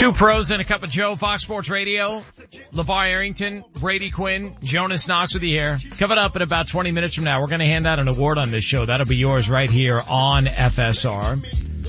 Two pros and a cup of Joe, Fox Sports Radio. LeVar Arrington, Brady Quinn, Jonas Knox with you here. Coming up in about 20 minutes from now, we're going to hand out an award on this show. That'll be yours right here on FSR.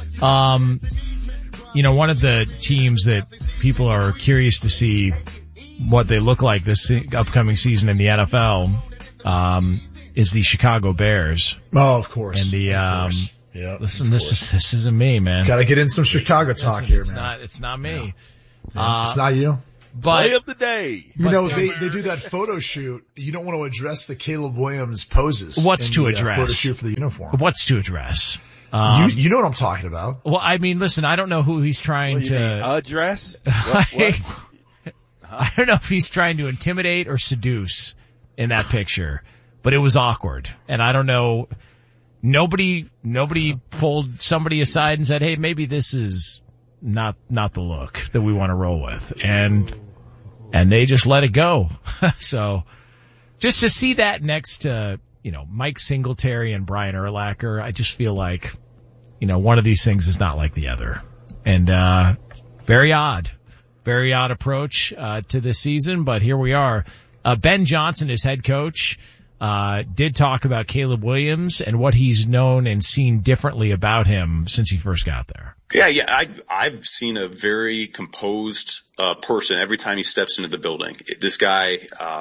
One of the teams that people are curious to see what they look like this upcoming season in the NFL, is the Chicago Bears. Oh, of course. And Yeah. Listen, this isn't me, man. Got to get in some Chicago talk here, man. It's not me. Yeah. It's not you. Play of the day. They do that photo shoot. You don't want to address the Caleb Williams poses. What's to address? Photo shoot for the uniform. What's to address? You know what I'm talking about. Well, I mean, listen, I don't know who he's trying to address. I don't know if he's trying to intimidate or seduce in that picture, but it was awkward, and I don't know. Nobody pulled somebody aside and said, "Hey, maybe this is not the look that we want to roll with," and they just let it go. So, just to see that next to Mike Singletary and Brian Urlacher, I just feel like one of these things is not like the other, and very odd approach to this season. But here we are. Ben Johnson is head coach. Did talk about Caleb Williams and what he's known and seen differently about him since he first got there. Yeah. I've seen a very composed, person every time he steps into the building. This guy,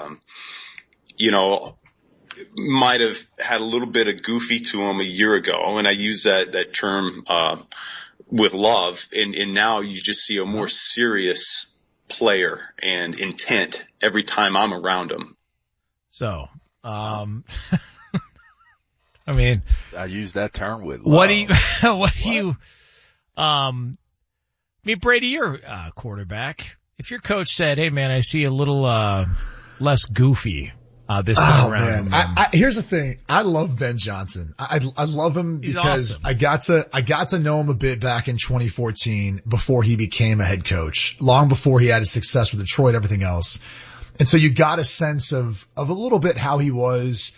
might have had a little bit of goofy to him a year ago. And I use that term, with love. And now you just see a more serious player and intent every time I'm around him. So, I mean, I use that term with love. Brady, you're a quarterback. If your coach said, "Hey man, I see a little, less goofy, this time around." Man. Here's the thing. I love Ben Johnson. I love him because awesome. I got to know him a bit back in 2014 before he became a head coach, long before he had his success with Detroit, everything else. And so you got a sense of a little bit how he was,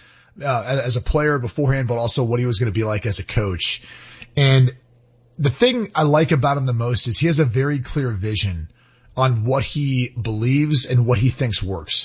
as a player beforehand, but also what he was going to be like as a coach. And the thing I like about him the most is he has a very clear vision on what he believes and what he thinks works.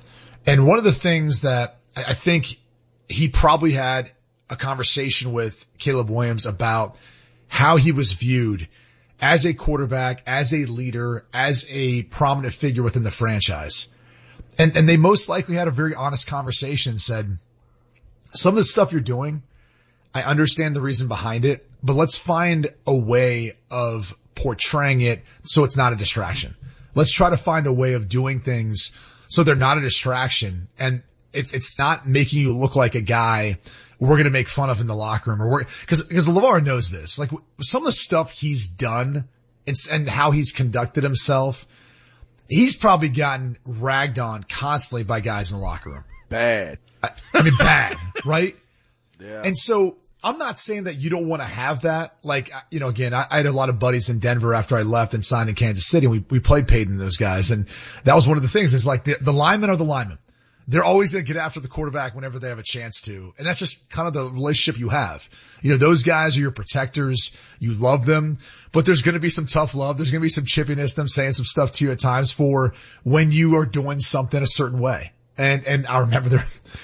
And one of the things that I think he probably had a conversation with Caleb Williams about how he was viewed as a quarterback, as a leader, as a prominent figure within the franchise. And they most likely had a very honest conversation and said, some of the stuff you're doing, I understand the reason behind it, but let's find a way of portraying it so it's not a distraction. Let's try to find a way of doing things so they're not a distraction, and it's not making you look like a guy we're going to make fun of in the locker room, because LeVar knows this. Like, some of the stuff he's done and how he's conducted himself, he's probably gotten ragged on constantly by guys in the locker room. Bad. I mean, bad, right? Yeah. And so I'm not saying that you don't want to have that. Like, again, I had a lot of buddies in Denver after I left and signed in Kansas City, and we played Peyton and those guys. And that was one of the things, is like the linemen are the linemen. They're always going to get after the quarterback whenever they have a chance to. And that's just kind of the relationship you have. Those guys are your protectors. You love them, but there's going to be some tough love. There's going to be some chippiness, them saying some stuff to you at times for when you are doing something a certain way. And I remember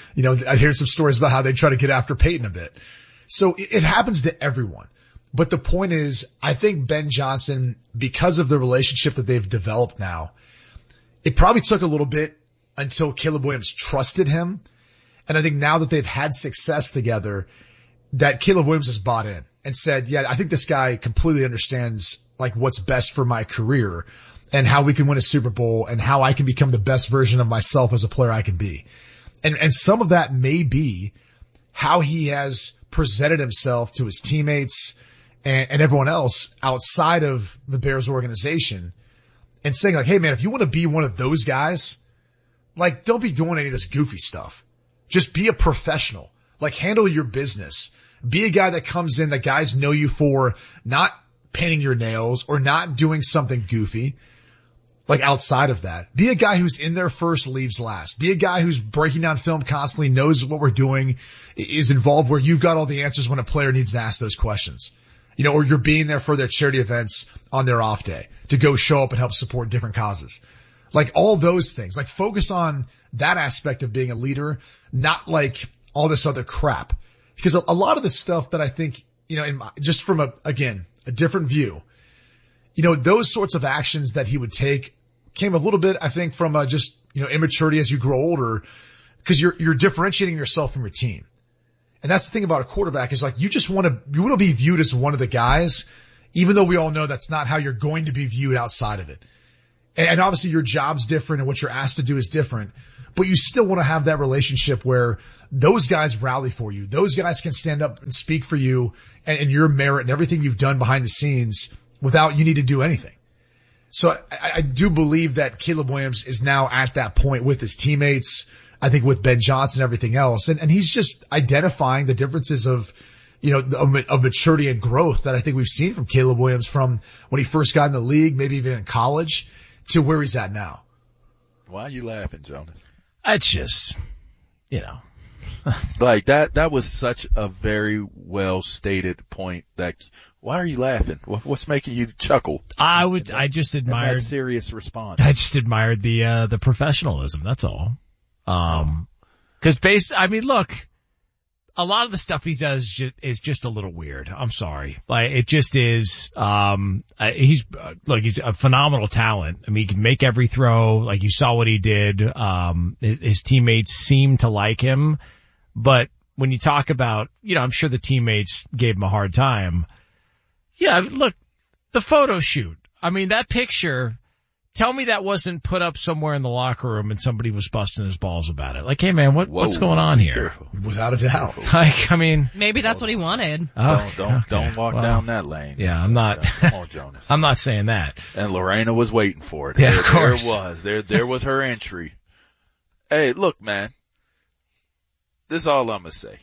I hear some stories about how they try to get after Peyton a bit. So it happens to everyone. But the point is, I think Ben Johnson, because of the relationship that they've developed now, it probably took a little bit until Caleb Williams trusted him. And I think now that they've had success together, that Caleb Williams has bought in and said, yeah, I think this guy completely understands like what's best for my career and how we can win a Super Bowl and how I can become the best version of myself as a player I can be. And some of that may be how he has presented himself to his teammates and everyone else outside of the Bears organization, and saying like, hey man, if you want to be one of those guys, like, don't be doing any of this goofy stuff. Just be a professional. Like, handle your business. Be a guy that comes in that guys know you for not painting your nails or not doing something goofy. Like, outside of that, be a guy who's in there first, leaves last. Be a guy who's breaking down film constantly, knows what we're doing, is involved where you've got all the answers when a player needs to ask those questions. Or you're being there for their charity events on their off day. to go show up and help support different causes. Like all those things, like focus on that aspect of being a leader, not like all this other crap. Because a lot of the stuff that I think, just from a different view, those sorts of actions that he would take came a little bit, I think, from just immaturity as you grow older, because you're differentiating yourself from your team. And that's the thing about a quarterback is like you want to be viewed as one of the guys, even though we all know that's not how you're going to be viewed outside of it. And obviously your job's different and what you're asked to do is different, but you still want to have that relationship where those guys rally for you. Those guys can stand up and speak for you and your merit and everything you've done behind the scenes without you need to do anything. So I do believe that Caleb Williams is now at that point with his teammates, I think with Ben Johnson and everything else. And he's just identifying the differences of maturity and growth that I think we've seen from Caleb Williams from when he first got in the league, maybe even in college, to where he's at now. Why are you laughing, Jonas? It's just, like that was such a very well stated point why are you laughing? What's making you chuckle? I just admired that serious response. I just admired the professionalism. That's all. Cause look, a lot of the stuff he does is just a little weird. I'm sorry. Like, it just is, he's a phenomenal talent. I mean, he can make every throw. Like, you saw what he did. His teammates seem to like him. But when you talk about, I'm sure the teammates gave him a hard time. Yeah, look, the photo shoot. I mean, that picture, tell me that wasn't put up somewhere in the locker room and somebody was busting his balls about it. Like, hey man, what's going on here? Without a doubt. Like, I mean. Maybe that's what he wanted. Don't walk down that lane. Yeah, I'm not. Come on, Jonas. I'm not saying that. And Lorena was waiting for it. Yeah, of course. There was her entry. Hey, look, man. This is all I'm gonna say.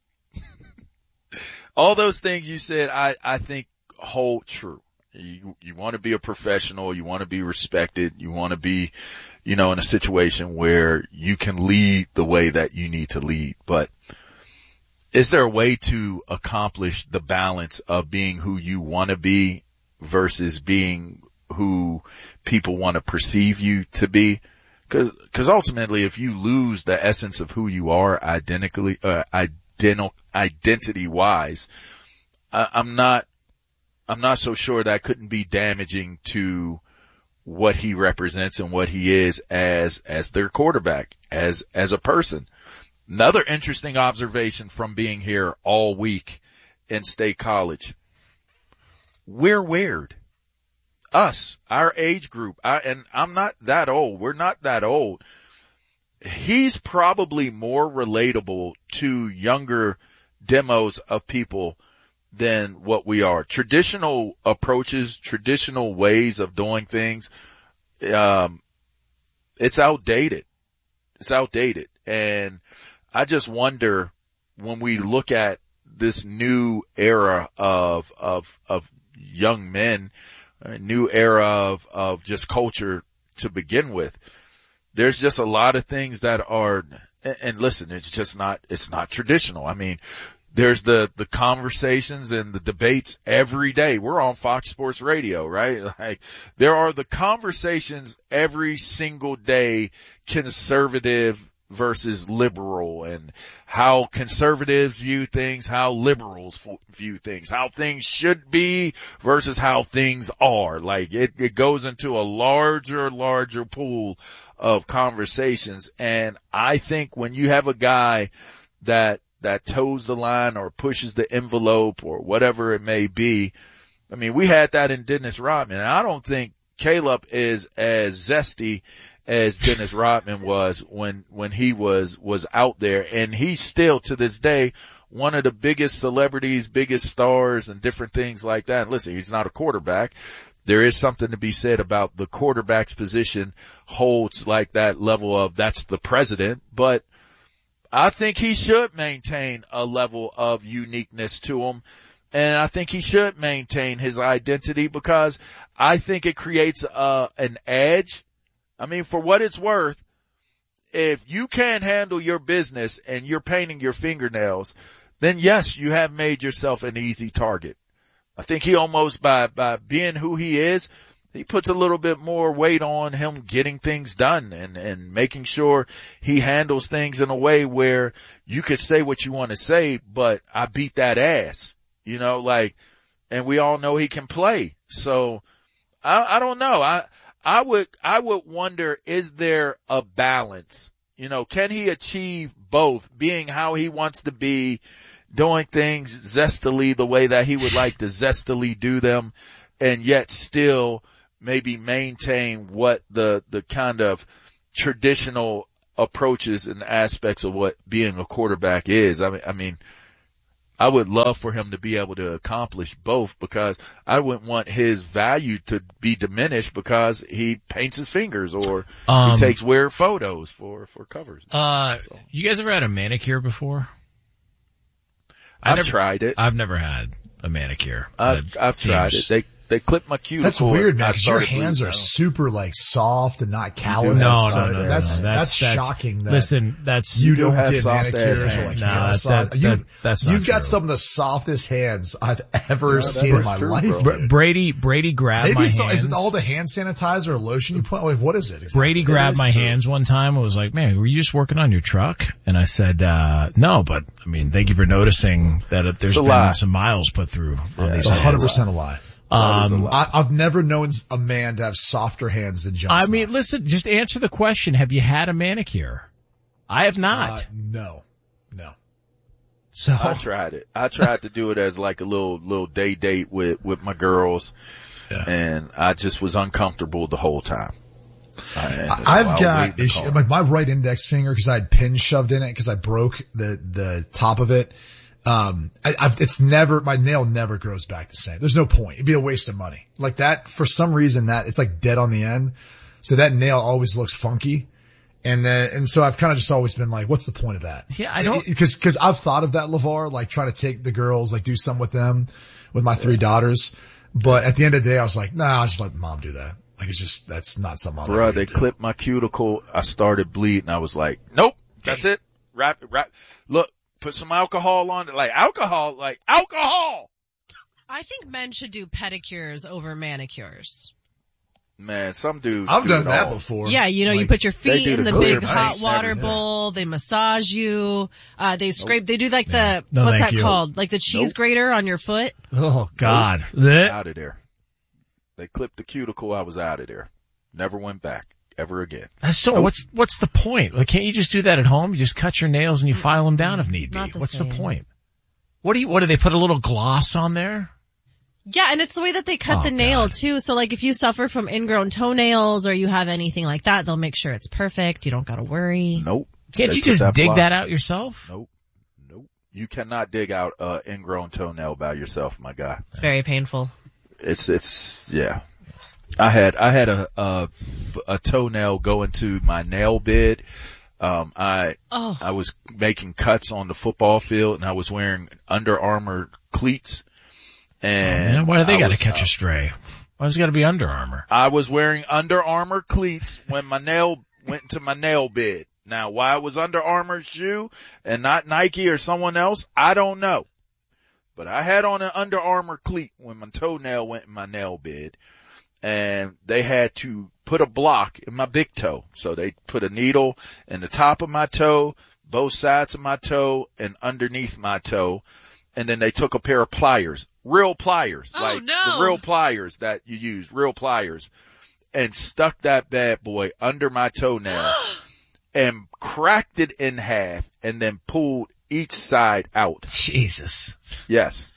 All those things you said, I think hold true. You want to be a professional. You want to be respected. You want to be, in a situation where you can lead the way that you need to lead. But is there a way to accomplish the balance of being who you want to be versus being who people want to perceive you to be? Cause ultimately, if you lose the essence of who you are identity wise, I'm not so sure that couldn't be damaging to what he represents and what he is as their quarterback, as a person. Another interesting observation from being here all week in State College. We're weird. Us, our age group, and I'm not that old. We're not that old. He's probably more relatable to younger demos of people than what we are. Traditional approaches, traditional ways of doing things, it's outdated. It's outdated. And I just wonder when we look at this new era of young men, a new era of just culture to begin with, there's just a lot of things that are, and listen, it's not traditional. I mean, there's the conversations and the debates every day. We're on Fox Sports Radio, right? Like, there are the conversations every single day, conservative versus liberal, and how conservatives view things, how liberals view things, how things should be versus how things are. Like, it goes into a larger pool of conversations. And I think when you have a guy that toes the line or pushes the envelope or whatever it may be. I mean, we had that in Dennis Rodman. And I don't think Caleb is as zesty as Dennis Rodman was when he was out there. And he's still to this day one of the biggest celebrities, biggest stars and different things like that. And listen, he's not a quarterback. There is something to be said about the quarterback's position holds like that level of that's the president, but I think he should maintain a level of uniqueness to him, and I think he should maintain his identity because I think it creates an edge. I mean, for what it's worth, if you can't handle your business and you're painting your fingernails, then yes, you have made yourself an easy target. I think he almost, by being who he is, he puts a little bit more weight on him getting things done and making sure he handles things in a way where you could say what you want to say, but I beat that ass, and we all know he can play. So I don't know. I would wonder, is there a balance? Can he achieve both, being how he wants to be, doing things zestily the way that he would like to zestily do them, and yet still maybe maintain what the kind of traditional approaches and aspects of what being a quarterback is. I mean, I would love for him to be able to accomplish both, because I wouldn't want his value to be diminished because he paints his fingers or he takes weird photos for covers. You guys ever had a manicure before? I've tried it. I've never had a manicure. I've tried it. They clip my cuticle. That's weird, man, because your hands are super soft and not callous. No. That's shocking. Listen, you don't have get soft manicures ass or hands. That's not You've got true. some of the softest hands I've ever seen in my life. Brady grabbed my hands. Is it all the hand sanitizer or lotion you put? Like, what is it exactly? Brady grabbed my hands one time and was like, "Man, were you just working on your truck?" And I said, "No, but I mean, thank you for noticing that there's been some miles put through on these." It's 100% a lie. lie. I've never known a man to have softer hands than John. I mean, listen, just answer the question. Have you had a manicure? I have not. No. So I tried it. I tried to do it as like a little day date with my girls, and I just was uncomfortable the whole time. I've got issues, like my right index finger, because I had pins shoved in it because I broke the top of it. My nail never grows back the same. There's no point. It'd be a waste of money. Like that, for some reason it's like dead on the end. So that nail always looks funky. And so I've kind of just always been like, what's the point of that? Yeah, I don't. Cause I've thought of that, LeVar, like try to take the girls, like do some with them, with my 3 daughters. But at the end of the day, I was like, nah, I'll just let mom do that. Like that's not something I'll Bruh, they clipped my cuticle. I started bleeding. I was like, nope, that's it. Wrap. Look. Put some alcohol on it, like alcohol. I think men should do pedicures over manicures. Man, some dudes. I've done that before. Yeah, you put your feet in the clear big hot nice, water everything. bowl. They massage you. They scrape. They do like what's thank that you. called? Like the cheese grater on your foot. Oh God. Out of there. They clipped the cuticle. I was out of there. Never went back ever again. So what's the point? Like, can't you just do that at home? You just cut your nails and you file them down if need be. What's the point? What do they put a little gloss on there? Yeah, and it's the way that they cut the nail too. So like if you suffer from ingrown toenails or you have anything like that, they'll make sure it's perfect. You don't gotta worry. Nope. Can't you just dig that out yourself? Nope. You cannot dig out an ingrown toenail by yourself, my guy. It's very painful. It's yeah. I had a toenail go into my nail bed. I was making cuts on the football field and I was wearing Under Armour cleats. And why do they gotta catch a stray? Why does it gotta be Under Armour? I was wearing Under Armour cleats when my nail went into my nail bed. Now, why it was Under Armour shoe and not Nike or someone else, I don't know. But I had on an Under Armour cleat when my toenail went in my nail bed. And they had to put a block in my big toe. So they put a needle in the top of my toe, both sides of my toe, and underneath my toe. And then they took a pair of pliers, real pliers, the real pliers that you use, real pliers, and stuck that bad boy under my toenail and cracked it in half and then pulled each side out. Jesus. Yes.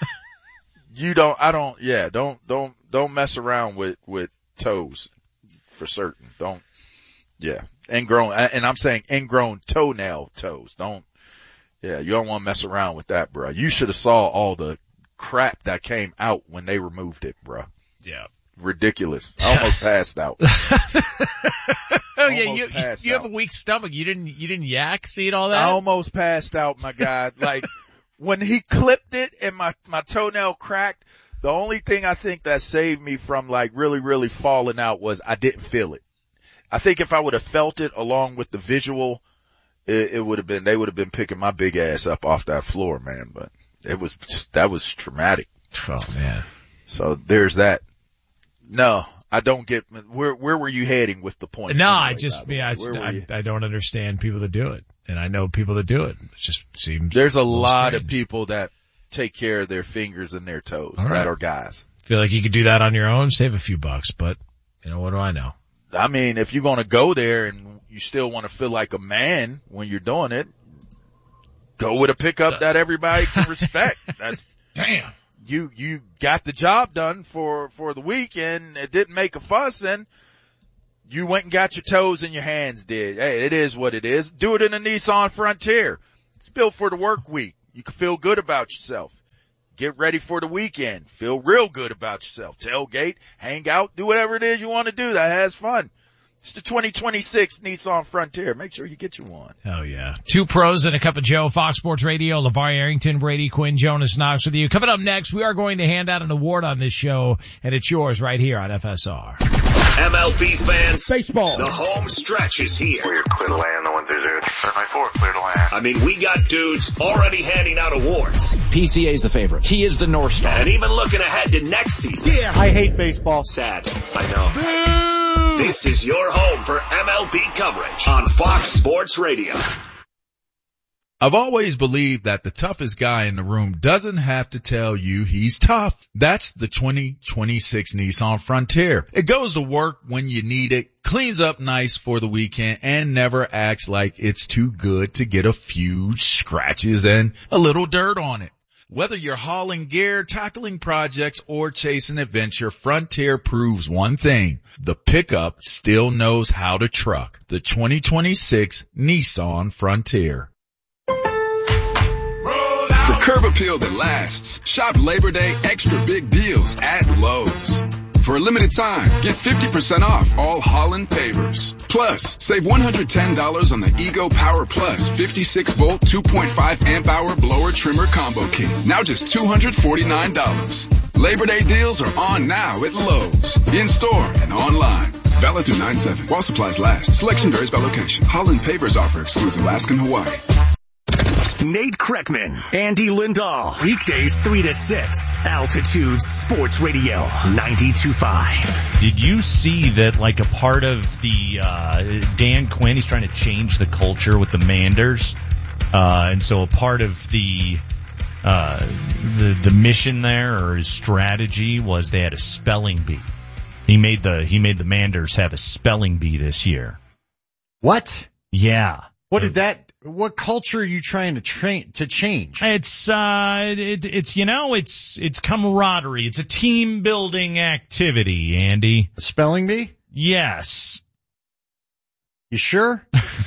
Don't mess around with toes for certain. Ingrown, and I'm saying ingrown toenail toes. You don't want to mess around with that, bro. You should have saw all the crap that came out when they removed it, bro. Yeah. Ridiculous. I almost passed out. Oh yeah, you have a weak stomach. You didn't yak, see all that? I almost passed out, my guy. Like, when he clipped it and my toenail cracked, the only thing I think that saved me from like really, really falling out was I didn't feel it. I think if I would have felt it along with the visual, it would have been, they would have been picking my big ass up off that floor, man. But that was traumatic. Oh man. So there's that. No, I don't get, where were you heading with the point? No, Anyway, I don't understand people that do it. And I know people that do it. It just seems. There's a lot strange. of people that take care of their fingers and their toes. All right. That are guys. Feel like you could do that on your own, save a few bucks, but you know, what do I know? I mean, if you're going to go there and you still want to feel like a man when you're doing it, go with a pickup that everybody can respect. That's Damn. You got the job done for the week and it didn't make a fuss and you went and got your toes and your hands did. Hey, it is what it is. Do it in a Nissan Frontier. It's built for the work week. You can feel good about yourself. Get ready for the weekend. Feel real good about yourself. Tailgate, hang out, do whatever it is you want to do that has fun. It's the 2026 Nissan Frontier. Make sure you get you one. Oh yeah. Two pros and a cup of Joe, Fox Sports Radio, LeVar Arrington, Brady Quinn, Jonas Knox with you. Coming up next, we are going to hand out an award on this show, and it's yours right here on FSR. MLB fans, Baseball. The home stretch is here. We're clear to land, the 1-0. Turn my 4, clear to land. I mean, we got dudes already handing out awards. PCA is the favorite. He is the North Star. And even looking ahead to next season. Yeah, I hate baseball. Sad, I know. This is your home for MLB coverage on Fox Sports Radio. I've always believed that the toughest guy in the room doesn't have to tell you he's tough. That's the 2026 Nissan Frontier. It goes to work when you need it, cleans up nice for the weekend, and never acts like it's too good to get a few scratches and a little dirt on it. Whether you're hauling gear, tackling projects, or chasing adventure, Frontier proves one thing. The pickup still knows how to truck. The 2026 Nissan Frontier. For curb appeal that lasts, shop Labor Day extra big deals at Lowe's. For a limited time, get 50% off all Holland pavers. Plus, save $110 on the Ego Power Plus 56-volt 2.5 amp hour blower trimmer combo kit. Now just $249. Labor Day deals are on now at Lowe's. In store and online. Valid through 9/7. While supplies last. Selection varies by location. Holland pavers offer excludes Alaska and Hawaii. Nate Kreckman, Andy Lindahl, weekdays 3 to 6, Altitude Sports Radio 92.5. Did you see that, like, a part of the Dan Quinn, he's trying to change the culture with the Manders, and so a part of the mission there, or his strategy, was they had a spelling bee. He made the Manders have a spelling bee this year. What? Yeah. What culture are you trying to change? It's camaraderie. It's a team building activity, Andy. A spelling bee? Yes. You sure?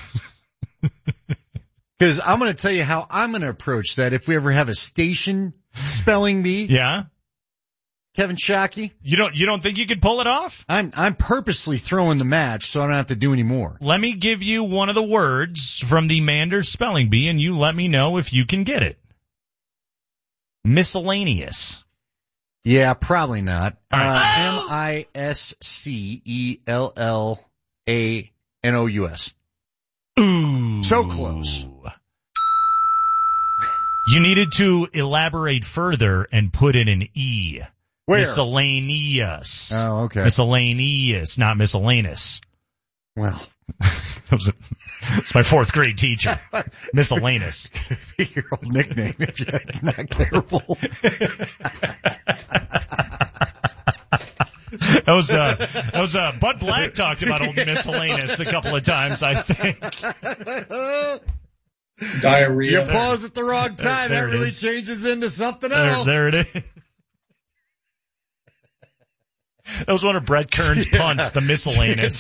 Because I'm going to tell you how I'm going to approach that if we ever have a station spelling bee. Yeah. Kevin Shockey. You don't think you could pull it off? I'm purposely throwing the match so I don't have to do any more. Let me give you one of the words from the Manders spelling bee and you let me know if you can get it. Miscellaneous. Yeah, probably not. Right. MISCELLANOUS. Ooh. So close. You needed to elaborate further and put in an E. Where? Miscellaneous. Oh, okay. Miscellaneous, not miscellaneous. Well, it's my fourth grade teacher. Miscellaneous. Be your old nickname if you're not careful. That was Bud Black talked about old miscellaneous a couple of times, I think. Diarrhea. You pause at the wrong time. That really changes into something else. There it is. That was one of Brett Kern's punts, the miscellaneous.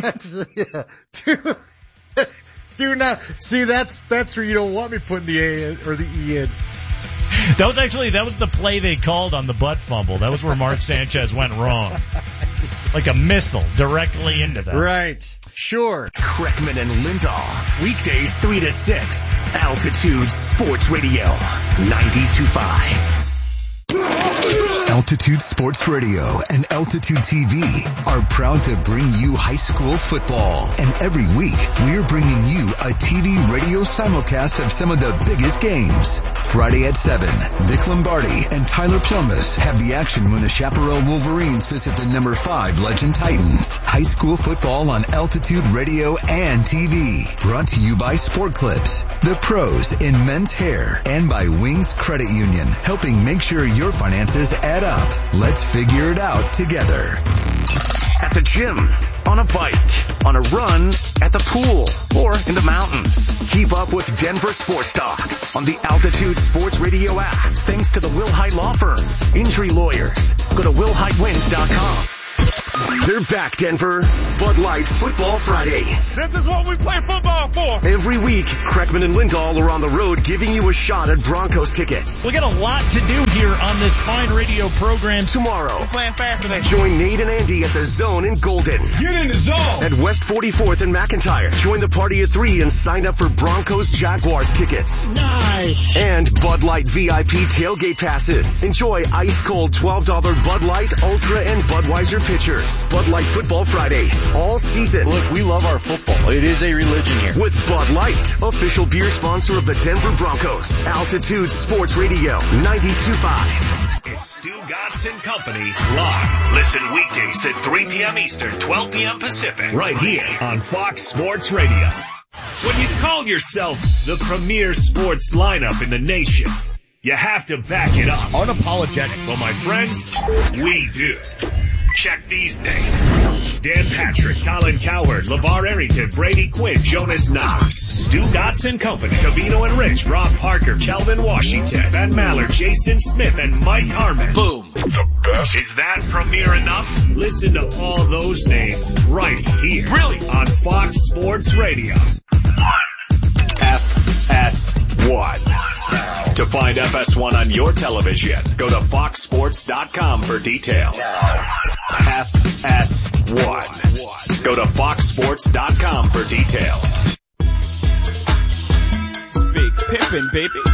Do not. See, that's where you don't want me putting the A in, or the E in. That was the play they called on the butt fumble. That was where Mark Sanchez went wrong. Like a missile directly into them. Right. Sure. Kreckman and Lindahl, weekdays 3 to 6, Altitude Sports Radio 92.5. Altitude Sports Radio and Altitude TV are proud to bring you high school football. And every week, we're bringing you a TV radio simulcast of some of the biggest games. Friday at 7, Vic Lombardi and Tyler Plumbus have the action when the Chaparral Wolverines visit the number 5 Legend Titans. High school football on Altitude Radio and TV. Brought to you by Sport Clips, the pros in men's hair, and by Wings Credit Union, helping make sure your finances add up. Let's figure it out together. At the gym, on a bike, on a run, at the pool, or in the mountains. Keep up with Denver Sports Talk on the Altitude Sports Radio app, thanks to the Will Hite Law Firm. Injury lawyers. Go to willhitewins.com. They're back, Denver. Bud Light Football Fridays. This is what we play football for. Every week, Kreckman and Lindahl are on the road giving you a shot at Broncos tickets. We got a lot to do here on this fine radio program. Tomorrow, We're playing fast today. join Nate and Andy at the Zone in Golden. Get in the zone. At West 44th and McIntyre. Join the party at 3 and sign up for Broncos Jaguars tickets. Nice. And Bud Light VIP tailgate passes. Enjoy ice cold $12 Bud Light, Ultra, and Budweiser pitchers. Bud Light Football Fridays, all season. Look, we love our football. It is a religion here. With Bud Light, official beer sponsor of the Denver Broncos. Altitude Sports Radio, 92.5. It's Stu Gatz and Company live. Listen weekdays at 3 p.m. Eastern, 12 p.m. Pacific. Right here on Fox Sports Radio. When you call yourself the premier sports lineup in the nation, you have to back it up. Unapologetic. Well, my friends, we do. Check these names. Dan Patrick, Colin Cowherd, LeVar Arrington, Brady Quinn, Jonas Knox, Stu Gatz and Company, Cavino and Rich, Rob Parker, Kelvin Washington, Ben Maller, Jason Smith, and Mike Harmon. Boom. The best. Is that premier enough? Listen to all those names right here. Really? On Fox Sports Radio. FS1. To find FS1 on your television, go to foxsports.com for details. FS1. Go to foxsports.com for details. Big Pippin, baby.